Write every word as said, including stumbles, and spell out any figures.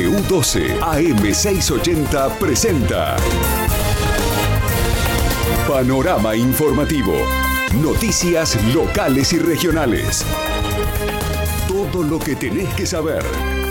W doce A M seiscientos ochenta presenta Panorama Informativo. Noticias locales y regionales. Todo lo que tenés que saber.